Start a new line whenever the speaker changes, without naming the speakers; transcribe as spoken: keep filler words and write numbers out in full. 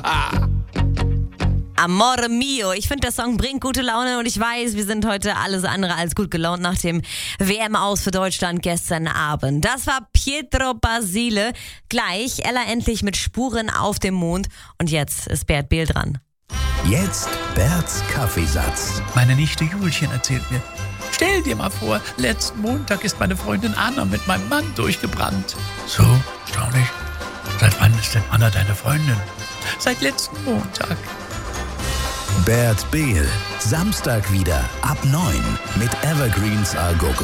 Amore mio. Ich finde, der Song bringt gute Laune und ich weiß, wir sind heute alles andere als gut gelaunt nach dem W M-Aus für Deutschland gestern Abend. Das war Pietro Basile. Gleich Ella endlich mit Spuren auf dem Mond. Und jetzt ist Bert Behl dran.
Jetzt Berts Kaffeesatz.
Meine Nichte Julchen erzählt mir: Stell dir mal vor, letzten Montag ist meine Freundin Anna mit meinem Mann durchgebrannt. So, erstaunlich. Seit wann ist denn Anna deine Freundin? Seit letzten Montag.
Bert Behl. Samstag wieder ab neun mit Evergreens Algorithmen.